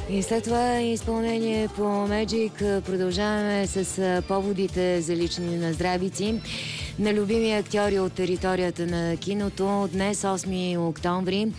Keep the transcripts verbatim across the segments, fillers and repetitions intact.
И след това изпълнение по Magic продължаваме с поводите за лични наздравици на любими актьори от територията на киното. Днес, осми октомври,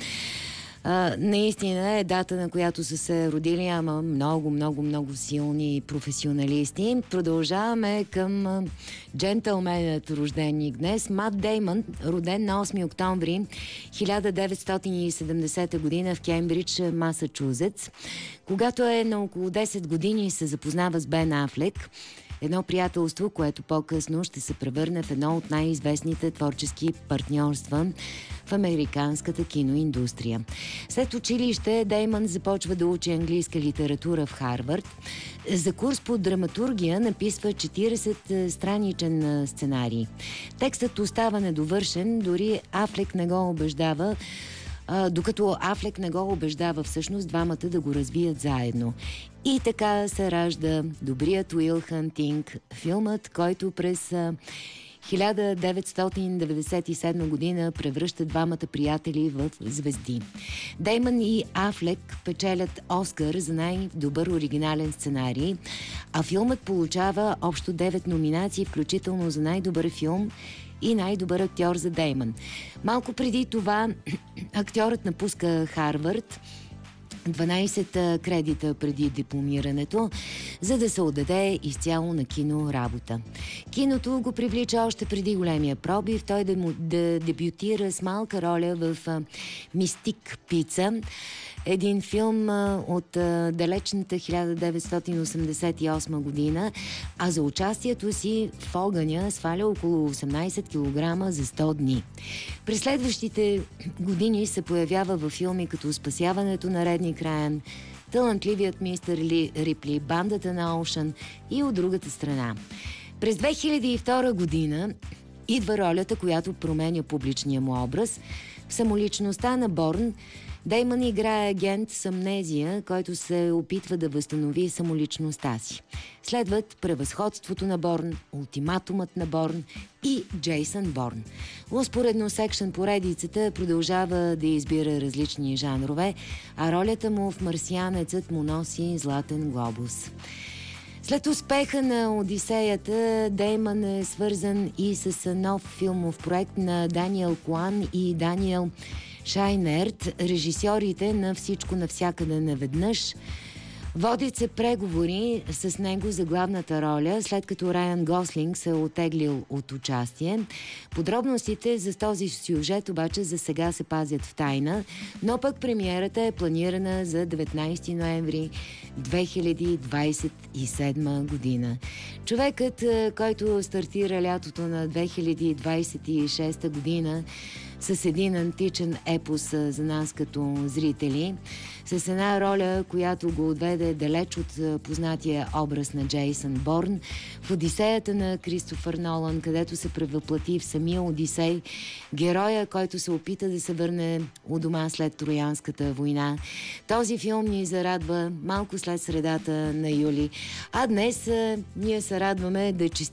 а, наистина е дата, на която са се родили, ама много, много, много силни професионалисти. Продължаваме към джентълменът, рожденик днес. Мат Деймън, роден на осми октомври хиляда деветстотин и седемдесета година в Кембридж, Масачузетс. Когато е на около десет години, се запознава с Бен Афлек. Едно приятелство, което по-късно ще се превърне в едно от най-известните творчески партньорства в американската киноиндустрия. След училище Деймън започва да учи английска литература в Харвард. За курс по драматургия написва четиридесет-страничен сценарий. Текстът остава недовършен, дори Афлек не го убеждава, Uh, докато Афлек не го убеждава всъщност двамата да го развият заедно. И така се ражда добрият Уил Хантинг, филмът, който през uh, хиляда деветстотин деветдесет и седма година превръща двамата приятели в звезди. Деймън и Афлек печелят Оскар за най-добър оригинален сценарий, а филмът получава общо девет номинации, включително за най-добър филм и най-добър актьор за Деймън. Малко преди това актьорът напуска Харвард, дванайсет кредита преди дипломирането, за да се отдаде изцяло на кино работа. Киното го привлича още преди големия пробив. Той да, му, да дебютира с малка роля в Мистик Пица, един филм а, от а, далечната хиляда деветстотин осемдесет и осма година, а за участието си в огъня сваля около осемнайсет килограма за сто дни. През следващите години се появява във филми като Спасяването на Редник Райан, Талантливият мистер Ли, Рипли, Бандата на Оушън и От другата страна. През две хиляди и втора година идва ролята, която променя публичния му образ. В самоличността на Борн Деймън играе агент с амнезия, който се опитва да възстанови самоличността си. Следват Превъзходството на Борн, Ултиматумът на Борн и Джейсън Борн. Успоредно с екшън поредицата продължава да избира различни жанрове, а ролята му в Марсианецът му носи Златен глобус. След успеха на Одисеята, Деймън е свързан и с нов филмов проект на Даниел Куан и Даниел Шайнерт, режисьорите на Всичко навсякъде наведнъж. Водят се преговори с него за главната роля, след като Райан Гослинг се е оттеглил от участие. Подробностите за този сюжет обаче за сега се пазят в тайна, но пък премиерата е планирана за деветнайсети ноември две хиляди двайсет и седма година. Човекът, който стартира лятото на две хиляди двайсет и шеста година с един античен епос за нас като зрители, с една роля, която го отведе далеч от познатия образ на Джейсън Борн в Одисеята на Кристофър Нолан, където се превъплати в самия Одисей, героя, който се опита да се върне у дома след Троянската война. Този филм ни зарадва малко след средата на юли, а днес ние се радваме да честитим